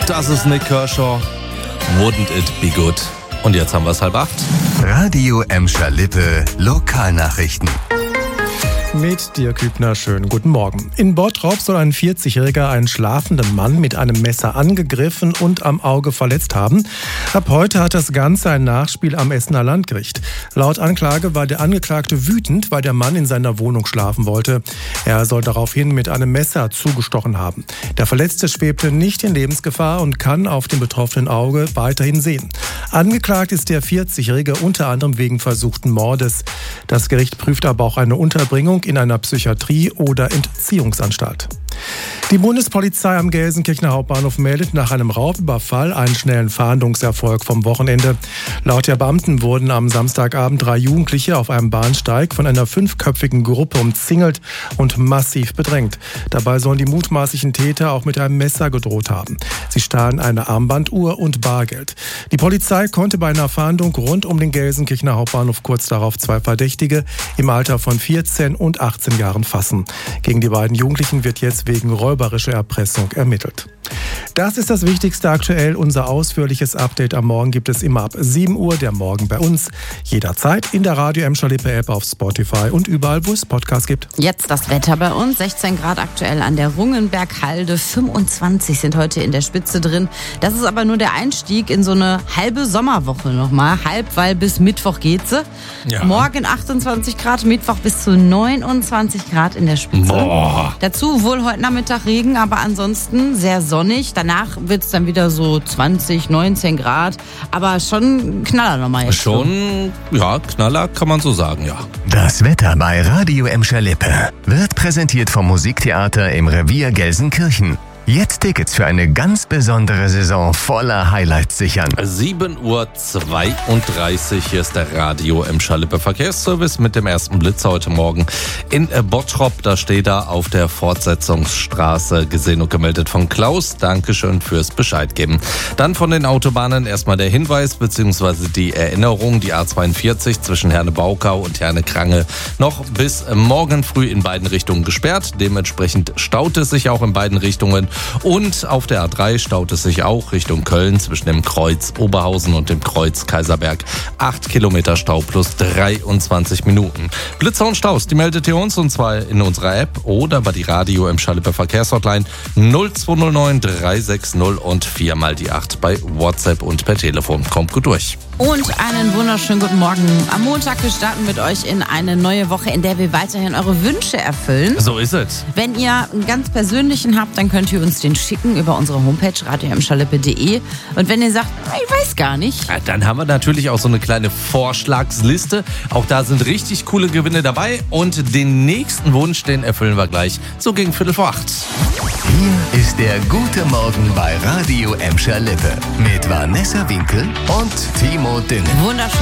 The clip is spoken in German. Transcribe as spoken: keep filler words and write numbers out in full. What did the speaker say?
Das ist Nik Kershaw. Wouldn't it be good? Und jetzt haben wir es halb acht. Radio Emscher Lippe, Lokalnachrichten. Mit Dirk Hübner, schönen guten Morgen. In Bottrop soll ein vierzigjähriger einen schlafenden Mann mit einem Messer angegriffen und am Auge verletzt haben. Ab heute hat das Ganze ein Nachspiel am Essener Landgericht. Laut Anklage war der Angeklagte wütend, weil der Mann in seiner Wohnung schlafen wollte. Er soll daraufhin mit einem Messer zugestochen haben. Der Verletzte schwebte nicht in Lebensgefahr und kann auf dem betroffenen Auge weiterhin sehen. Angeklagt ist der vierzigjährige unter anderem wegen versuchten Mordes. Das Gericht prüft aber auch eine Unterbringung in einer Psychiatrie- oder Entziehungsanstalt. Die Bundespolizei am Gelsenkirchener Hauptbahnhof meldet nach einem Raubüberfall einen schnellen Fahndungserfolg vom Wochenende. Laut der Beamten wurden am Samstagabend drei Jugendliche auf einem Bahnsteig von einer fünfköpfigen Gruppe umzingelt und massiv bedrängt. Dabei sollen die mutmaßlichen Täter auch mit einem Messer gedroht haben. Sie stahlen eine Armbanduhr und Bargeld. Die Polizei konnte bei einer Fahndung rund um den Gelsenkirchener Hauptbahnhof kurz darauf zwei Verdächtige im Alter von vierzehn und achtzehn Jahren fassen. Gegen die beiden Jugendlichen wird jetzt wegen räuberischer Erpressung ermittelt. Das ist das Wichtigste aktuell. Unser ausführliches Update am Morgen gibt es immer ab sieben Uhr, der Morgen bei uns. Jederzeit in der Radio Emscher Lippe App, auf Spotify und überall, wo es Podcasts gibt. Jetzt das Wetter bei uns. sechzehn Grad aktuell an der Rungenberghalde. fünfundzwanzig sind heute in der Spitze drin. Das ist aber nur der Einstieg in so eine halbe Sommerwoche nochmal. Halb, weil bis Mittwoch geht sie. Ja. Morgen achtundzwanzig Grad, Mittwoch bis zu neunundzwanzig Grad in der Spitze. Boah. Dazu wohl heute Nachmittag Regen, aber ansonsten sehr sonnig. Danach wird es dann wieder so zwanzig, neunzehn Grad. Aber schon ein Knaller nochmal jetzt. Schon, ja, Knaller kann man so sagen, ja. Das Wetter bei Radio Emscher Lippe wird präsentiert vom Musiktheater im Revier Gelsenkirchen. Jetzt Tickets für eine ganz besondere Saison voller Highlights sichern. sieben Uhr zweiunddreißig, hier ist der Radio Emscher Lippe Verkehrsservice mit dem ersten Blitzer heute Morgen in Bottrop. Da steht er auf der Fortsetzungsstraße, gesehen und gemeldet von Klaus. Dankeschön fürs Bescheid geben. Dann von den Autobahnen erstmal der Hinweis bzw. die Erinnerung. Die A zweiundvierzig zwischen Herne-Baukau und Herne-Krange noch bis morgen früh in beiden Richtungen gesperrt. Dementsprechend staut es sich auch in beiden Richtungen. Und auf der A drei staut es sich auch Richtung Köln zwischen dem Kreuz Oberhausen und dem Kreuz Kaiserberg. Acht Kilometer Stau plus dreiundzwanzig Minuten. Blitzer und Staus, die meldet ihr uns und zwar in unserer App oder bei die Radio Emscher Lippe Verkehrshotline null zwei null neun drei sechs null und vier mal die acht bei WhatsApp und per Telefon. Kommt gut durch. Und einen wunderschönen guten Morgen. Am Montag starten wir mit euch in eine neue Woche, in der wir weiterhin eure Wünsche erfüllen. So ist es. Wenn ihr einen ganz persönlichen habt, dann könnt ihr uns den schicken über unsere Homepage radio emscher lippe punkt de. Und wenn ihr sagt, ich weiß gar nicht, ja, dann haben wir natürlich auch so eine kleine Vorschlagsliste. Auch da sind richtig coole Gewinne dabei. Und den nächsten Wunsch, den erfüllen wir gleich so gegen Viertel vor acht. Hier ist der Gute Morgen bei Radio Emscher Lippe mit Vanessa Winkel und Timo Dünne. wunderschön.